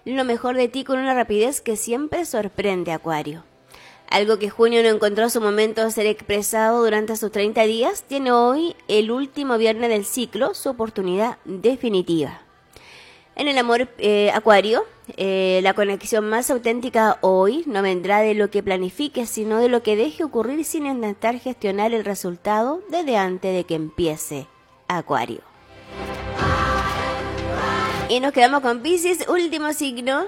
lo mejor de ti con una rapidez que siempre sorprende, Acuario. Algo que Junio no encontró a su momento de ser expresado durante sus 30 días, tiene hoy, el último viernes del ciclo, su oportunidad definitiva. En el amor, Acuario, la conexión más auténtica hoy no vendrá de lo que planifiques, sino de lo que deje ocurrir sin intentar gestionar el resultado desde antes de que empiece, Acuario. Y nos quedamos con Piscis, último signo.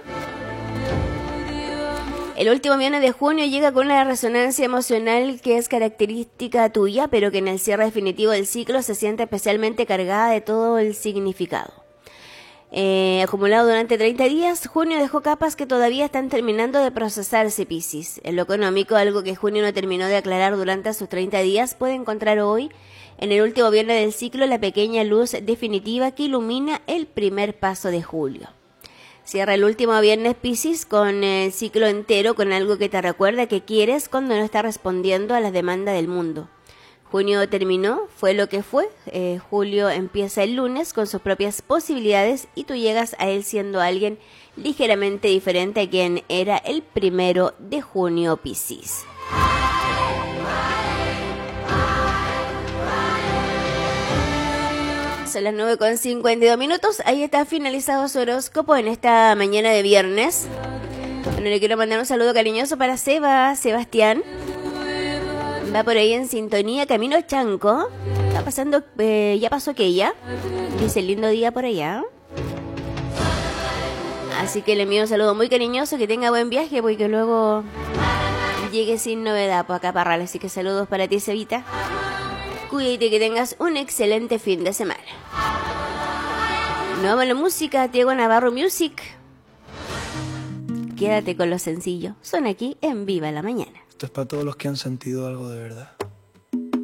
El último viernes de junio llega con una resonancia emocional que es característica tuya, pero que en el cierre definitivo del ciclo se siente especialmente cargada de todo el significado. Acumulado durante 30 días, junio dejó capas que todavía están terminando de procesarse, Piscis. En lo económico, algo que junio no terminó de aclarar durante sus 30 días, puede encontrar hoy, en el último viernes del ciclo, la pequeña luz definitiva que ilumina el primer paso de julio. Cierra el último viernes, Piscis, con el ciclo entero, con algo que te recuerda que quieres cuando no estás respondiendo a las demandas del mundo. Junio terminó, fue lo que fue. Julio empieza el lunes con sus propias posibilidades y tú llegas a él siendo alguien ligeramente diferente a quien era el 1 de junio, Piscis. Son las 9:52. Ahí está finalizado su horóscopo en esta mañana de viernes. Bueno, le quiero mandar un saludo cariñoso para Sebastián. Va por ahí en sintonía, camino a Chanco. Está pasando, ya pasó aquella. Dice lindo día por allá. Así que le envío un saludo muy cariñoso, que tenga buen viaje, porque luego llegue sin novedad por acá Parral. Así que saludos para ti, Cevita. Cuídate, que tengas un excelente fin de semana. Nos vamos a la música, Diego Navarro Music. Quédate con lo sencillo. Son aquí en Viva la Mañana. Esto es para todos los que han sentido algo de verdad.